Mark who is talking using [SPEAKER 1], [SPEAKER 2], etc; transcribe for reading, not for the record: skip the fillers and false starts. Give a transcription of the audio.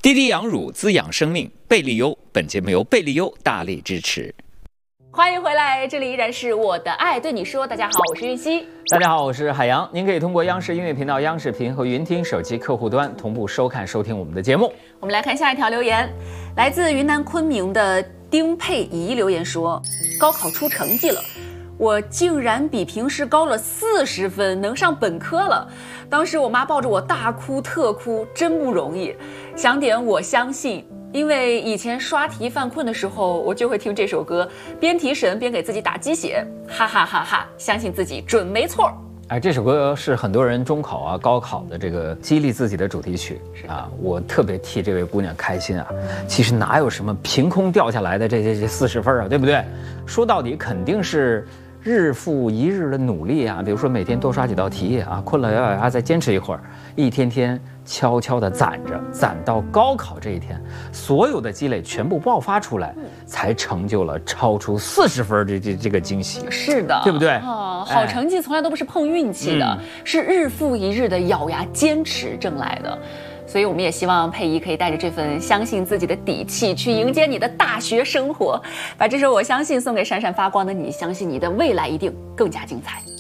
[SPEAKER 1] 滴滴养乳滋养生命，贝利优。本节目由贝利优大力支持。
[SPEAKER 2] 欢迎回来，这里依然是我的爱对你说。大家好，我是韵熙。
[SPEAKER 3] 大家好，我是海洋。您可以通过央视音乐频道、央视频和云听手机客户端同步收看收听我们的节目。
[SPEAKER 2] 我们来看下一条留言，来自云南昆明的丁佩仪留言说：高考出成绩了，我竟然比平时高了40分，能上本科了。当时我妈抱着我大哭特哭，真不容易。想点我相信，因为以前刷题犯困的时候，我就会听这首歌，边提神边给自己打鸡血，哈哈哈哈！相信自己准没错。
[SPEAKER 3] 哎，这首歌是很多人中考啊、高考的这个激励自己的主题曲啊，我特别替这位姑娘开心啊。其实哪有什么凭空掉下来的这40分啊，对不对？说到底肯定是日复一日的努力啊，比如说每天多刷几道题啊，困了咬咬牙再坚持一会儿，一天天悄悄地攒着，攒到高考这一天，所有的积累全部爆发出来，才成就了超出40分这个惊喜。
[SPEAKER 2] 是的，
[SPEAKER 3] 对不对？
[SPEAKER 2] 好成绩从来都不是碰运气的，是日复一日的咬牙坚持挣来的。所以我们也希望佩仪可以带着这份相信自己的底气去迎接你的大学生活，把这首《我相信》送给闪闪发光的你，相信你的未来一定更加精彩。